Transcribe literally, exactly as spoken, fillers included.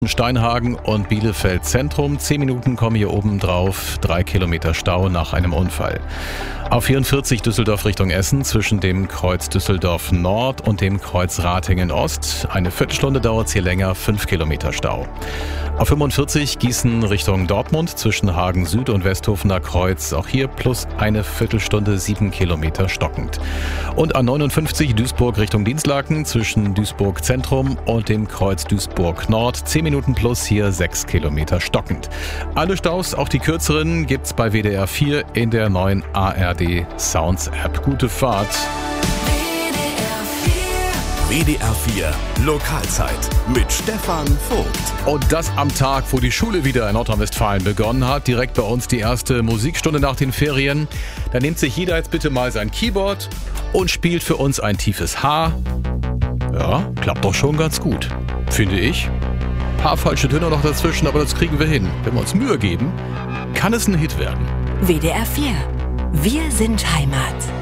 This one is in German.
Steinhagen und Bielefeld Zentrum. Zehn Minuten kommen hier oben drauf. Drei Kilometer Stau nach einem Unfall. A vierundvierzig Düsseldorf Richtung Essen zwischen dem Kreuz Düsseldorf Nord und dem Kreuz Ratingen Ost. Eine Viertelstunde dauert es hier länger. Fünf Kilometer Stau. A fünfundvierzig Gießen Richtung Dortmund zwischen Hagen Süd und Westhofener Kreuz. Auch hier plus eine Viertelstunde. Sieben Kilometer stockend. Und A neunundfünfzig Duisburg Richtung Dinslaken zwischen Duisburg Zentrum und dem Kreuz Duisburg Nord. Zehn Minuten plus, hier sechs Kilometer stockend. Alle Staus, auch die kürzeren, gibt's bei W D R vier in der neuen A R D Sounds App. Gute Fahrt. W D R vier Lokalzeit mit Stefan Vogt. Und das am Tag, wo die Schule wieder in Nordrhein-Westfalen begonnen hat. Direkt bei uns die erste Musikstunde nach den Ferien. Da nimmt sich jeder jetzt bitte mal sein Keyboard und spielt für uns ein tiefes H. Ja, klappt doch schon ganz gut, finde ich. Ein paar falsche Töne noch dazwischen, aber das kriegen wir hin. Wenn wir uns Mühe geben, kann es ein Hit werden. W D R vier. Wir sind Heimat.